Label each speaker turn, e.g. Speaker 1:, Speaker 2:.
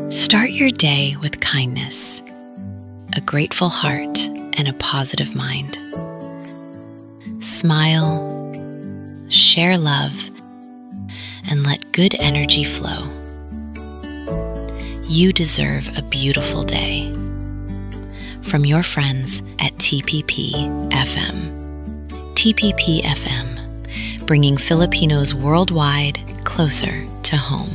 Speaker 1: Start your day with kindness, a grateful heart, and a positive mind. Smile, share love, and let good energy flow. You deserve a beautiful day. From your friends at TPP FM. TPP FM, bringing Filipinos worldwide closer to home.